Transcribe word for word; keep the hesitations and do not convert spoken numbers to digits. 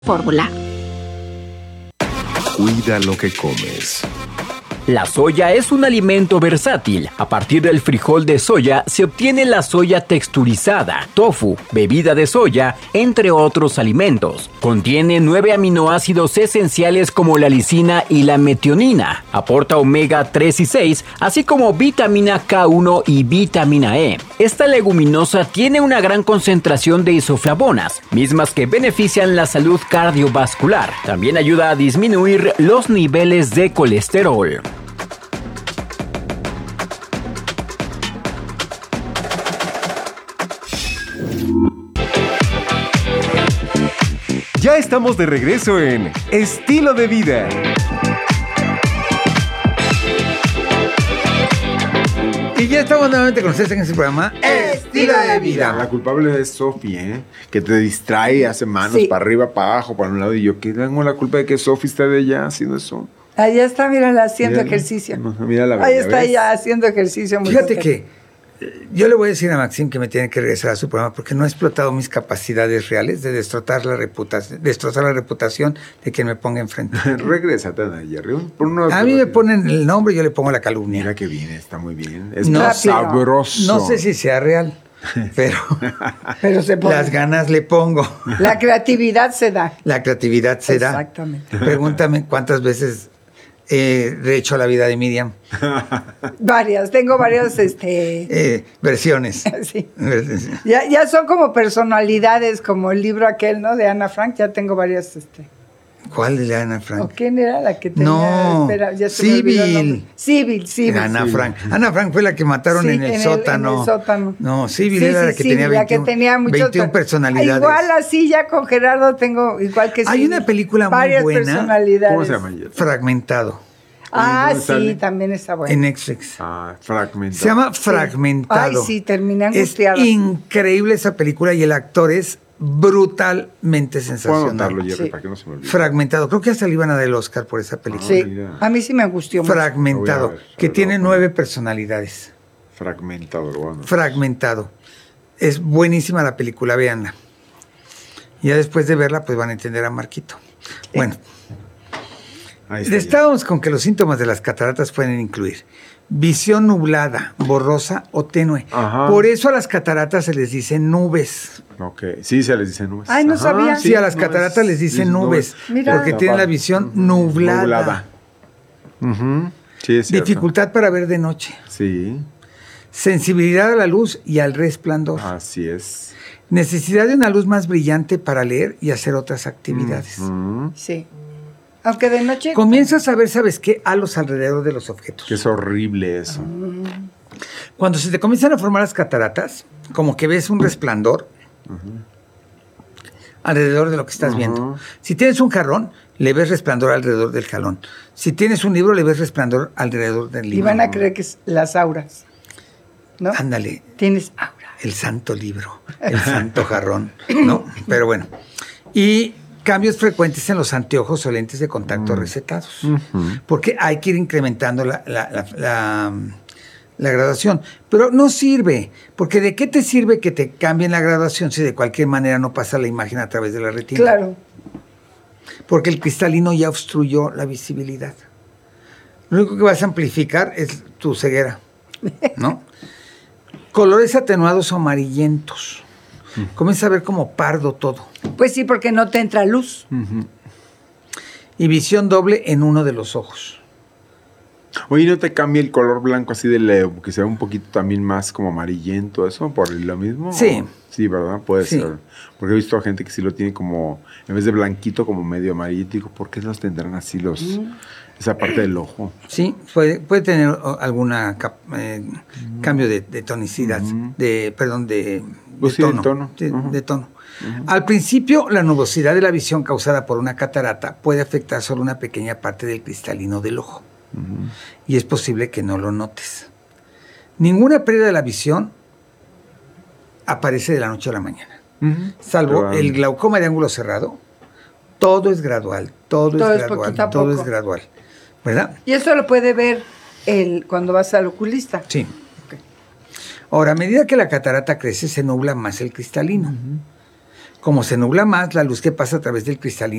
Fórmula. Cuida lo que comes. La soya es un alimento versátil. A partir del frijol de soya se obtiene la soya texturizada, tofu, bebida de soya, entre otros alimentos. Contiene nueve aminoácidos esenciales como la lisina y la metionina. Aporta omega tres y seis, así como vitamina K uno y vitamina E. Esta leguminosa tiene una gran concentración de isoflavonas, mismas que benefician la salud cardiovascular. También ayuda a disminuir los niveles de colesterol. Ya estamos de regreso en Estilo de Vida. Y ya estamos nuevamente con ustedes en este programa Estilo de Vida. La culpable es Sofi, ¿eh? Que te distrae, hace manos Sí. para arriba, para abajo, para un lado. Y yo, ¿qué tengo la culpa de que Sofi esté de allá haciendo eso? Allá está, mírala, haciendo Mírala. ejercicio. Mira la Ahí bella, está ¿ves? ella haciendo ejercicio. Muy Fíjate contenta. que eh, yo le voy a decir a Maxim que me tiene que regresar a su programa porque no ha explotado mis capacidades reales de destrozar la reputación, destrozar la reputación de quien me ponga enfrente. Regrésate, Ana Jerry. Por unos- A mí me ponen el nombre y yo le pongo la calumnia. Mira que viene, está muy bien. Es No, muy rápido. sabroso. No sé si sea real, pero Pero se pone. las ganas le pongo. La creatividad se da. La creatividad se da. Exactamente. Pregúntame cuántas veces he rehecho la vida de Miriam. Varias, tengo varias, este. Eh, versiones. Sí. Ya, ya son como personalidades, como el libro aquel, ¿no? De Ana Frank, ya tengo varias, este. ¿Cuál de la Ana Frank? ¿O quién era la que tenía? No, Espera, ya se me olvidó el Civil. nombre. Civil, Civil. Ana Sí. Frank. Ana Frank fue la que mataron Sí, en, el en el- sótano. en el sótano. No, Civil Sí, era sí, la que sí, tenía la veintiuno, que tenía muchos veintiuna per- personalidades. Igual así ya con Gerardo tengo igual que Hay sí, una película muy varias buena. personalidades. ¿Cómo se llama ella? Fragmentado. Ah, ¿Dónde sí, sale? también está bueno. En Netflix. Ah, fragmentado. Se llama Fragmentado. Ay, sí, terminé Es angustiada. increíble esa película y el actor es brutalmente Puedo sensacional. anotarlo, Jerry, Sí. para que no se me olvide. Fragmentado. Creo que hasta le iban a dar el Oscar por esa película. Sí, mira. a mí sí me angustió mucho. Fragmentado. Lo voy a ver, que a ver, tiene lo voy a nueve personalidades. Fragmentado, lo voy a anotar. Fragmentado. Es buenísima la película, véanla. Y ya después de verla, pues van a entender a Marquito. Bueno, Ahí está. ya. estábamos con que los síntomas de las cataratas pueden incluir visión nublada, borrosa o tenue. Ajá. Por eso a las cataratas se les dice nubes. Ok, sí, se les dice nubes. Ay, no sabía. Sí, a las nubes. cataratas les dicen nubes, Mira. porque tienen la visión nublada. Nublada. Ujú. Sí, es cierto. Dificultad para ver de noche. Sí, Sensibilidad a la luz y al resplandor. así es. Necesidad de una luz más brillante para leer y hacer otras actividades. Ujú. Sí. Aunque de noche. Comienzas a ver, ¿sabes qué? A los alrededor de los objetos. Que es horrible eso. Cuando se te comienzan a formar las cataratas, como que ves un resplandor alrededor de lo que estás Ujú. viendo. Si tienes un jarrón, le ves resplandor alrededor del jalón. Si tienes un libro, le ves resplandor alrededor del Y libro. van a creer que es las auras. ¿No? Ándale, Tienes aura. el santo libro, el santo jarrón, ¿no? Pero bueno. Y cambios frecuentes en los anteojos o lentes de contacto recetados. Porque hay que ir incrementando la, la, la, la, la graduación. Pero no sirve, porque ¿de qué te sirve que te cambien la graduación si de cualquier manera no pasa la imagen a través de la retina? Claro. Porque el cristalino ya obstruyó la visibilidad. Lo único que vas a amplificar es tu ceguera, ¿no? Colores atenuados o amarillentos. Comienza a ver como pardo todo. Pues sí, porque no te entra luz. Y visión doble en uno de los ojos. Oye, ¿no te cambia el color blanco así de leo, que sea un poquito también más como amarillento eso, por lo mismo? Sí. Sí, ¿verdad? Puede Sí. ser. Porque he visto a gente que sí lo tiene como, en vez de blanquito, como medio amarillito. Digo, ¿por qué los tendrán así los, esa parte del ojo? Sí, puede, puede tener o, alguna cap- eh, cambio de, de tonicidad, de, perdón, de, de Pues sí, de tono. tono. de- Ujú. de tono. Al principio, la nubosidad de la visión causada por una catarata puede afectar solo una pequeña parte del cristalino del ojo. Y es posible que no lo notes. Ninguna pérdida de la visión aparece de la noche a la mañana. Salvo Pero, el glaucoma de ángulo cerrado. Todo es gradual, todo, Todo es es gradual, poquito a todo poco. es gradual. ¿Verdad? Y eso lo puede ver el, cuando vas al oculista. Sí. Ahora, a medida que la catarata crece, se nubla más el cristalino. Como se nubla más, la luz que pasa a través del cristalino